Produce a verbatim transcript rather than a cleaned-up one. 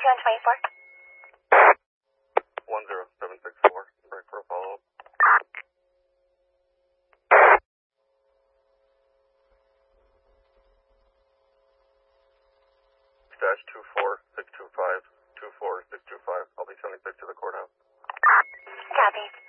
on twenty-four. one zero seven six four, break for a follow-up. Dash two four six two five, two four six two five. I'll be sending back to the courthouse. Copy.